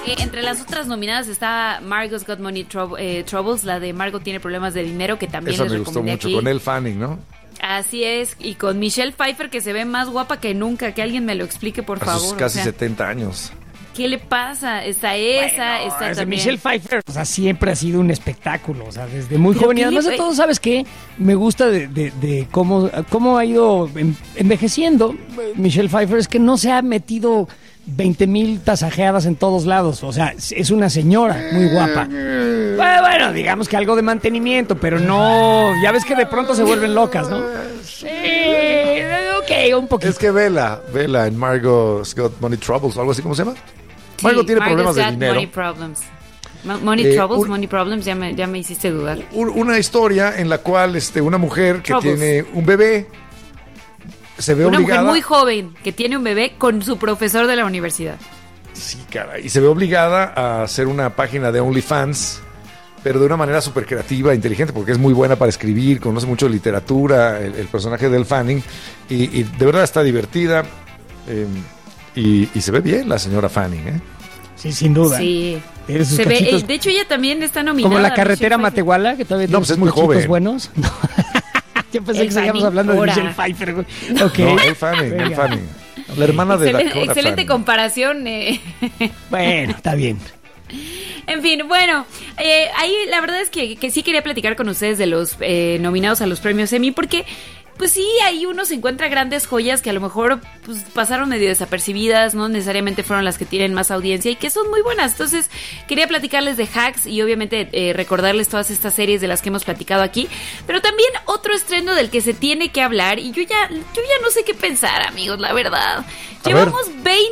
Entre las otras nominadas está Margot's Got Money Troubles, la de Margot tiene problemas de dinero, que también esa les me gustó recomendé mucho, aquí. con Elle Fanning, ¿no? Así es, y con Michelle Pfeiffer, que se ve más guapa que nunca, que alguien me lo explique, por A favor. sus casi o sea, 70 años. ¿qué le pasa? Está esa, está también. Michelle Pfeiffer, o sea, siempre ha sido un espectáculo, o sea, desde muy ¿Pero joven. Y qué además le- de todo, ¿sabes qué? Me gusta de cómo ha ido envejeciendo Michelle Pfeiffer, es que no se ha metido 20,000 tasajeadas en todos lados. O sea, es una señora muy guapa. Bueno, digamos que algo de mantenimiento, pero no... Ya ves que de pronto se vuelven locas, ¿no? Sí, ok, un poquito. Es que Vela en Margot's Got Money Troubles o algo así, ¿cómo se llama? Sí, Margot tiene Margot's problemas de got dinero. Money Problems. Money Troubles, un- Money Problems, ya me hiciste dudar. Una historia en la cual una mujer que Troubles. tiene un bebé se ve Una mujer obligada... muy joven que tiene un bebé con su profesor de la universidad. Sí, caray. Y se ve obligada a hacer una página de OnlyFans, pero de una manera súper creativa, inteligente, porque es muy buena para escribir, conoce mucho de literatura, el personaje de Elle Fanning, y de verdad está divertida, y se ve bien la señora Fanning, ¿eh? Sí, sin duda. Sí. Tiene sus Se ve, cachitos de hecho, ella también está nominada. como la Michelle carretera Pfeiffer. Matehuala, que todavía No, tiene pues es sus muy cachitos joven. buenos. No. Yo pensé Elle que seguíamos Fanning, hablando de ahora. Michelle Pfeiffer. güey. Ok. No, Elle Fanning, Venga. Elle Fanning. La hermana de Excelente, Dakota excelente Fanning. comparación. Bueno, está bien. En fin, bueno, ahí la verdad es que sí quería platicar con ustedes de los nominados a los premios Emmy, porque pues sí, ahí uno se encuentra grandes joyas que a lo mejor pues, pasaron medio desapercibidas, no necesariamente fueron las que tienen más audiencia y que son muy buenas. Entonces quería platicarles de Hacks y obviamente recordarles todas estas series de las que hemos platicado aquí, pero también otro estreno del que se tiene que hablar y yo ya no sé qué pensar, amigos, la verdad. Llevamos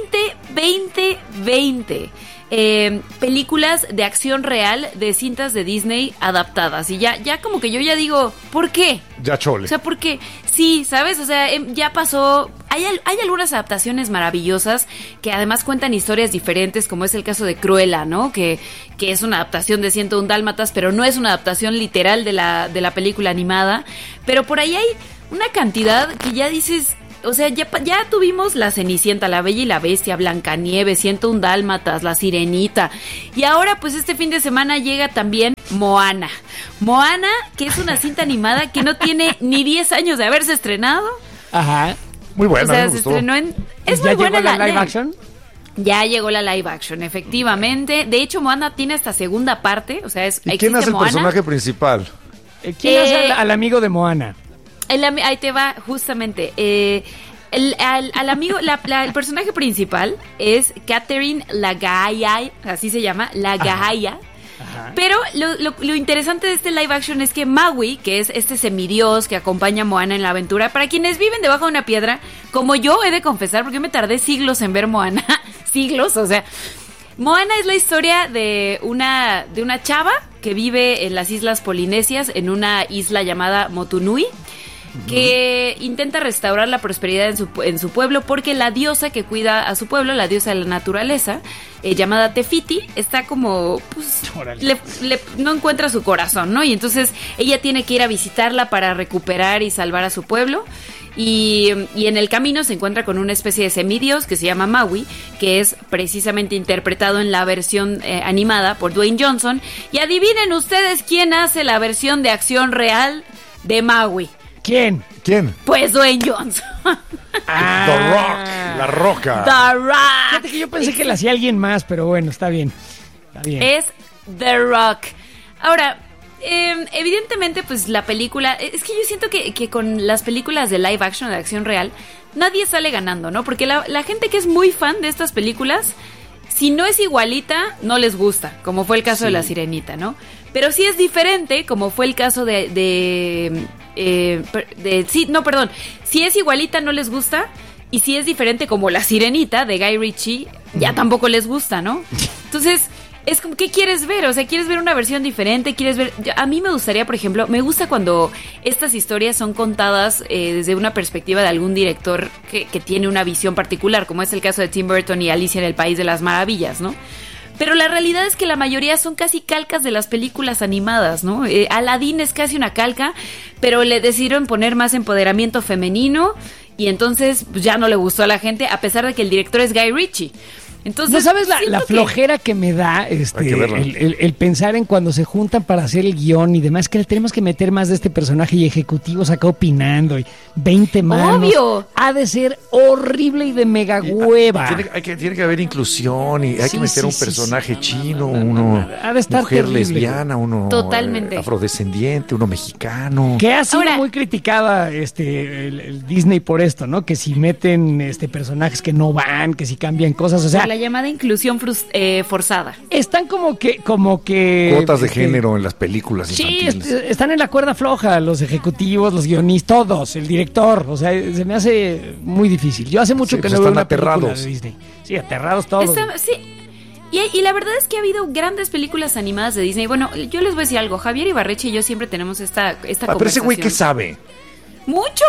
20 películas de acción real de cintas de Disney adaptadas y ya como que yo ya digo, ¿por qué? Ya chole. O sea, porque sí, ¿sabes? O sea, ya pasó. Hay algunas adaptaciones maravillosas que además cuentan historias diferentes, como es el caso de Cruella, ¿no? Que es una adaptación de 101 Dálmatas, pero no es una adaptación literal de la película animada. Pero por ahí hay una cantidad que ya dices. O sea, ya tuvimos La Cenicienta, La Bella y la Bestia, Blancanieves, 101 Dálmatas, La Sirenita. Y ahora, pues este fin de semana llega también Moana. Moana, que es una cinta animada que no tiene ni 10 años de haberse estrenado. Ajá. Muy buena, O sea, me se gustó. estrenó en... Es ¿Ya muy llegó buena la live action? Ya llegó la live action, efectivamente. De hecho, Moana tiene esta segunda parte. O sea, ¿Y quién existe hace el Moana. personaje principal? ¿Quién hace al amigo de Moana? Ahí te va, justamente. Al amigo, el personaje principal es Catherine Lagaya, así se llama, Lagaya. Pero lo interesante de este live action es que Maui, que es este semidios que acompaña a Moana en la aventura, para quienes viven debajo de una piedra, como yo he de confesar, porque yo me tardé siglos en ver Moana, siglos, o sea, Moana es la historia de una chava que vive en las islas polinesias, en una isla llamada Motunui, que intenta restaurar la prosperidad en su pueblo porque la diosa que cuida a su pueblo, la diosa de la naturaleza, llamada Tefiti, está como, pues, no encuentra su corazón, ¿no? Y entonces ella tiene que ir a visitarla para recuperar y salvar a su pueblo. Y en el camino se encuentra con una especie de semidios que se llama Maui, que es precisamente interpretado en la versión animada por Dwayne Johnson. Y adivinen ustedes quién hace la versión de acción real de Maui. ¿Quién? Pues Dwayne Johnson. The Rock, La Roca. The Rock. Fíjate que yo pensé que la hacía alguien más, pero bueno, está bien. Está bien. Es The Rock. Ahora, evidentemente, pues la película... Es que yo siento que con las películas de live action, de acción real, nadie sale ganando, ¿no? Porque la gente que es muy fan de estas películas, si no es igualita, no les gusta, como fue el caso de La Sirenita, ¿no? Pero si es diferente, como fue el caso si es igualita no les gusta, y si es diferente como La Sirenita de Guy Ritchie, ya tampoco les gusta, ¿no? Entonces, es como, ¿qué quieres ver? O sea, ¿quieres ver una versión diferente? ¿Quieres ver? A mí me gustaría, por ejemplo, me gusta cuando estas historias son contadas desde una perspectiva de algún director que tiene una visión particular, como es el caso de Tim Burton y Alicia en el País de las Maravillas, ¿no? Pero la realidad es que la mayoría son casi calcas de las películas animadas, ¿no? Aladdin es casi una calca, pero le decidieron poner más empoderamiento femenino y entonces pues, ya no le gustó a la gente, a pesar de que el director es Guy Ritchie. Entonces, ¿no sabes la siento flojera que me da el pensar en cuando se juntan para hacer el guión y demás, que le tenemos que meter más de este personaje y ejecutivos acá opinando y 20 manos? Obvio. Ha de ser horrible y de mega hueva. Tiene que haber inclusión y hay que meter un personaje chino, uno ha de estar mujer terrible, lesbiana, uno totalmente afrodescendiente, uno mexicano. Que ha sido Ahora, muy criticada el Disney por esto, ¿no? Que si meten personajes que no van, que si cambian cosas, o sea, la llamada inclusión forzada. están como que cuotas de género en las películas infantiles. Sí, están en la cuerda floja los ejecutivos, los guionistas, todos, el director, o sea, se me hace muy difícil. Yo hace mucho que no veo una película de Disney. Sí, aterrados todos. Sí. Y la verdad es que ha habido grandes películas animadas de Disney. Bueno, yo les voy a decir algo. Javier Ibarreche y yo siempre tenemos esta conversación. Pero ese güey, ¿qué sabe? ¡Mucho!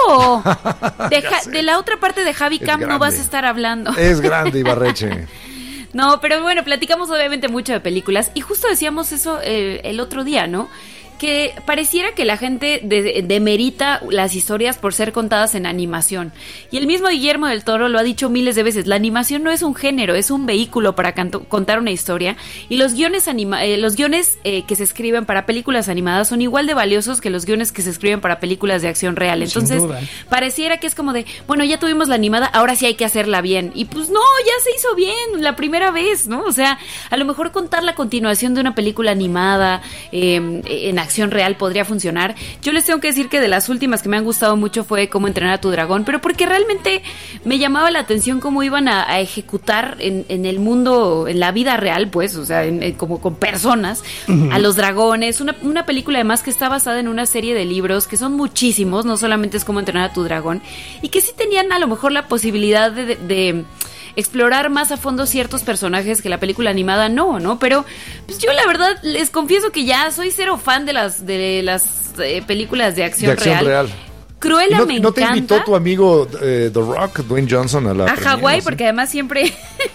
De la otra parte de Javi Camp no vas a estar hablando. Es grande, Ibarreche. No, pero bueno, platicamos obviamente mucho de películas. Y justo decíamos eso el otro día, ¿no? Que pareciera que la gente demerita las historias por ser contadas en animación. Y el mismo Guillermo del Toro lo ha dicho miles de veces. La animación no es un género, es un vehículo para contar una historia. Y los guiones que se escriben para películas animadas son igual de valiosos que los guiones que se escriben para películas de acción real. Entonces, pareciera que es como de, bueno, ya tuvimos la animada, ahora sí hay que hacerla bien. Y pues no, ya se hizo bien la primera vez, ¿no? O sea, a lo mejor contar la continuación de una película animada en acción real podría funcionar. Yo les tengo que decir que de las últimas que me han gustado mucho fue Cómo entrenar a tu dragón, pero porque realmente me llamaba la atención cómo iban a ejecutar en el mundo, en la vida real, pues, o sea, como con personas, a los dragones. Una película además que está basada en una serie de libros que son muchísimos, no solamente es Cómo entrenar a tu dragón, y que sí tenían a lo mejor la posibilidad de explorar más a fondo ciertos personajes que la película animada no, pero pues yo la verdad les confieso que ya soy cero fan de las películas de acción real. Cruella me encanta. ¿No te invitó tu amigo The Rock, Dwayne Johnson, a Hawái? Porque además siempre...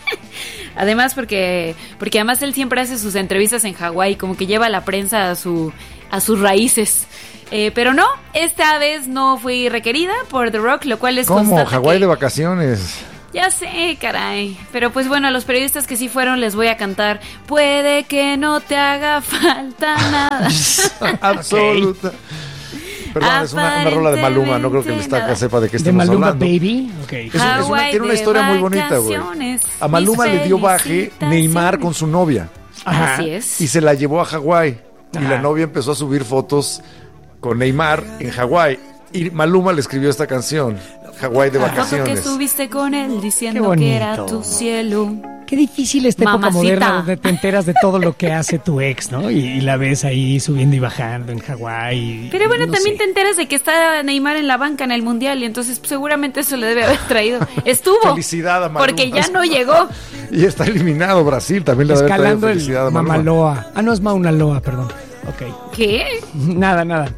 porque además él siempre hace sus entrevistas en Hawái, como que lleva a la prensa a sus raíces. Pero no, esta vez no fui requerida por The Rock, lo cual es ¿Cómo? Hawái de vacaciones. Ya sé, caray. Pero pues bueno, a los periodistas que sí fueron les voy a cantar Puede que no te haga falta nada. Absoluta. Perdón, es una rola de Maluma, no creo que el estaca sepa de qué estamos hablando. ¿De Maluma Baby? Okay. Tiene una historia muy bonita, güey. A Maluma le dio baje Neymar con su novia. Ajá. Así es. Y se la llevó a Hawái. Y la novia empezó a subir fotos con Neymar en Hawái. Y Maluma le escribió esta canción, Hawái de vacaciones. La foto que subiste con él diciendo que era tu cielo. Qué difícil esta época moderna donde te enteras de todo lo que hace tu ex, ¿no? Y la ves ahí subiendo y bajando en Hawái. Pero bueno, también te enteras de que está Neymar en la banca en el Mundial y entonces pues, seguramente eso le debe haber traído. Estuvo. Felicidad a Maluma. Porque ya no llegó. Y está eliminado Brasil, también le debe traer felicidad a Maluma. Mamaloa. Ah, no, es Mauna Loa, perdón. Okay. ¿Qué? Nada.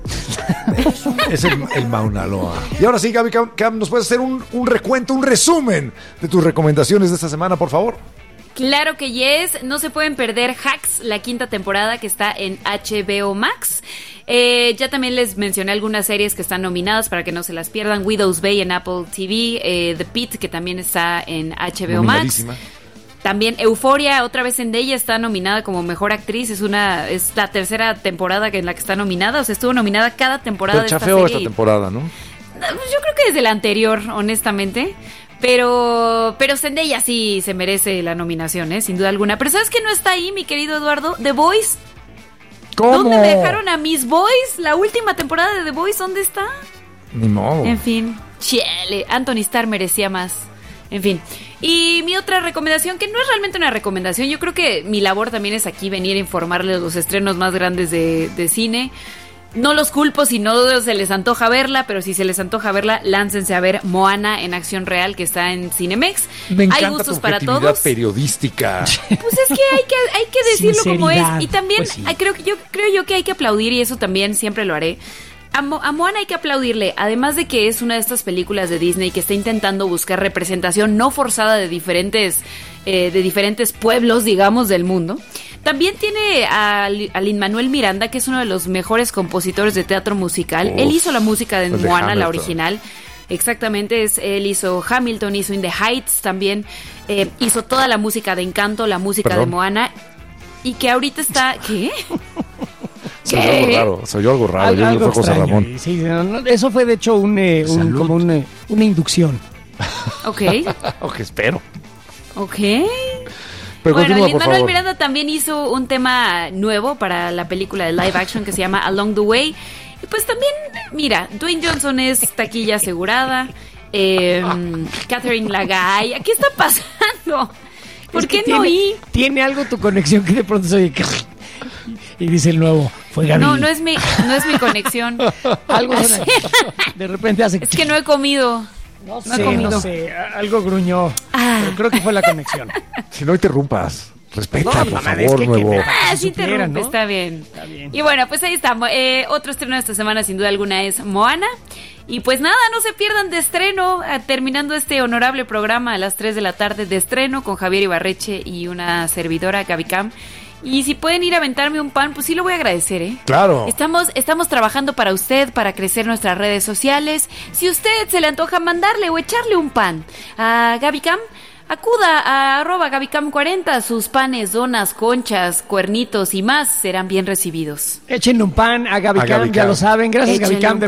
Es el Mauna Loa. Y ahora sí, Gaby Cam, ¿nos puedes hacer un recuento, un resumen de tus recomendaciones de esta semana, por favor? Claro que yes, no se pueden perder Hacks, la 5ª temporada que está en HBO Max. Ya también les mencioné algunas series que están nominadas para que no se las pierdan. Widow's Bay en Apple TV, The Pitt, que también está en HBO Max. También Euphoria, otra vez Zendaya está nominada como mejor actriz. Es la 3ª temporada en la que está nominada. O sea, estuvo nominada cada temporada de esta serie. Esta temporada, ¿no? Yo creo que desde la anterior, honestamente. Pero Zendaya sí se merece la nominación, sin duda alguna. Pero ¿sabes qué no está ahí, mi querido Eduardo? The Voice. ¿Cómo? ¿Dónde me dejaron a Miss Boyce? La última temporada de The Voice, ¿dónde está? Ni modo. En fin, chale, Anthony Starr merecía más. En fin. Y mi otra recomendación, que no es realmente una recomendación, yo creo que mi labor también es aquí venir a informarles los estrenos más grandes de cine. No los culpo si no se les antoja verla, pero si se les antoja verla, láncense a ver Moana en acción real, que está en Cinemex. Me encanta. Hay gustos tu para objetividad todos. Periodística. Pues es que hay que decirlo como es. Y también pues sí. creo yo que hay que aplaudir, y eso también siempre lo haré. A Moana hay que aplaudirle, además de que es una de estas películas de Disney que está intentando buscar representación no forzada de diferentes pueblos, digamos, del mundo. También tiene a Lin-Manuel Miranda, que es uno de los mejores compositores de teatro musical. Él hizo la música de Moana, la original. Exactamente, él hizo Hamilton, hizo In the Heights también. hizo toda la música de Encanto, la música de Moana, y que ahorita está... ¿Qué? Soy algo raro. Yo algo fue José extraño. Ramón. Sí, eso fue de hecho como una inducción. Ok. Ok, espero. Ok. Pero bueno, continúa, Lin-Manuel Miranda también hizo un tema nuevo para la película de live action que se llama Along the Way. Y pues también, mira, Dwayne Johnson es taquilla asegurada. Catherine Lagay. ¿Qué está pasando? ¿Por qué no oí? Tiene algo tu conexión que de pronto se oye... Y dice el nuevo, fue Gaby. No es mi conexión. Algo de repente hace... Es que no he comido. No sé, algo gruñó. Pero creo que fue la conexión. Si no interrumpas, respeta, por favor, nuevo. Sí interrumpe, ¿no? Está bien. Y bueno, pues ahí estamos. Otro estreno de esta semana, sin duda alguna, es Moana. Y pues nada, no se pierdan de estreno, terminando este honorable programa a las 3 de la tarde de estreno con Javier Ibarreche y una servidora, Gaby Cam. Y si pueden ir a aventarme un pan, pues sí lo voy a agradecer, ¿eh? Claro. Estamos trabajando para usted, para crecer nuestras redes sociales. Si usted se le antoja mandarle o echarle un pan a Gaby Cam, acuda a @GabyCam40. Sus panes, donas, conchas, cuernitos y más serán bien recibidos. Échenle un pan a Gaby Cam, ya lo saben. Gracias, Gaby Cam.